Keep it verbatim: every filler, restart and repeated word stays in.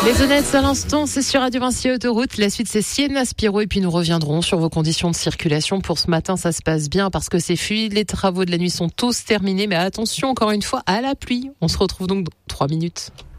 Les honnêtes à l'instant, c'est sur Radio Vinci Autoroute. La suite, c'est Sienna Spiro. Et puis nous reviendrons sur vos conditions de circulation. Pour ce matin, ça se passe bien parce que c'est fluide. Les travaux de la nuit sont tous terminés. Mais attention, encore une fois, à la pluie. On se retrouve donc dans trois minutes.